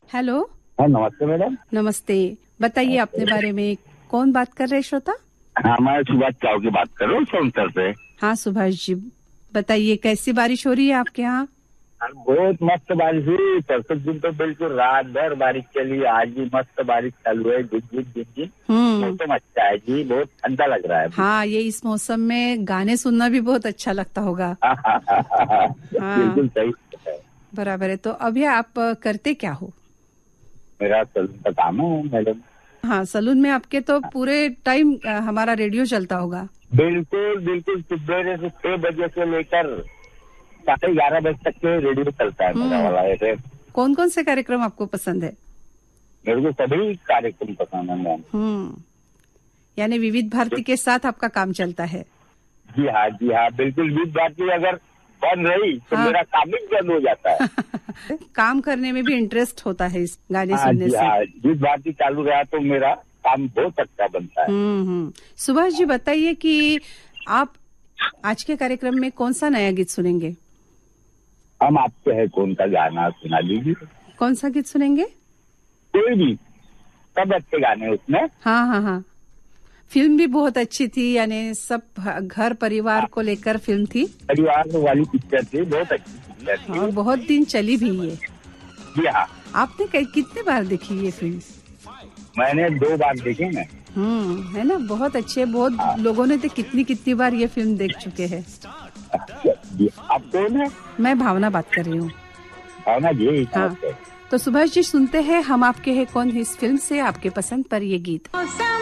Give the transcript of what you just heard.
Hello. हाँ, नमस्ते madam. नमस्ते, बताइए अपने बारे में। कौन बात कर रहे श्रोता? हाँ, मैं सुभाष चाव की बात कर रहा हूँ सोनकर से। हाँ सुभाष जी, बताइए कैसी बारिश हो रही है आपके यहाँ? बहुत मस्त बारिश हुई। परसों दिन तो बिल्कुल रात भर बारिश चली। आज भी मस्त बारिश चालू है। झिन मौसम अच्छा है जी, बहुत ठंडा लग रहा है। हाँ, ये इस मौसम में गाने सुनना भी बहुत अच्छा लगता होगा। बिल्कुल सही है। बराबर है। तो अभी आप करते क्या हो? मेरा सलून का काम है मैडम। हाँ, सलून में आपके तो पूरे टाइम हमारा रेडियो चलता होगा। बिल्कुल बिल्कुल, सुबह से 6 बजे से लेकर 11:30 बजे तक के रेडियो चलता है मेरा वाला है। कौन कौन से कार्यक्रम आपको पसंद है? मेरे को सभी कार्यक्रम पसंद है मैम। यानी विविध भारती के साथ आपका काम चलता है? जी हाँ, जी हाँ, बिल्कुल। विविध भारती अगर बन रही तो मेरा काम ही बंद हो जाता है। काम करने में भी इंटरेस्ट होता है इस गाने सुनने जी से। हाँ, विविध भारती चालू रहा तो मेरा काम बहुत अच्छा बनता है। सुभाष जी, बताइए कि आप आज के कार्यक्रम में कौन सा नया गीत सुनेंगे? हम आपसे है कौन का गाना सुना दीजिए। कौन सा गीत सुनेंगे? कोई भी, सब अच्छे गाने उसमें। हाँ, फिल्म भी बहुत अच्छी थी, यानी सब घर परिवार को लेकर फिल्म थी। परिवार वाली पिक्चर थी, बहुत अच्छी पिक्चर थी और बहुत दिन चली भी ये। जी हाँ। आपने कितने बार देखी ये फिल्म? मैंने 2 बार देखी है। है ना, बहुत अच्छे। बहुत लोगों ने तो कितनी बार ये फिल्म देख चुके हैं। आप कौन है? मैं भावना बात कर रही हूँ। भावना जी। हाँ, तो सुभाष जी, सुनते हैं हम आपके है कौन इस फिल्म से आपके पसंद पर ये गीत।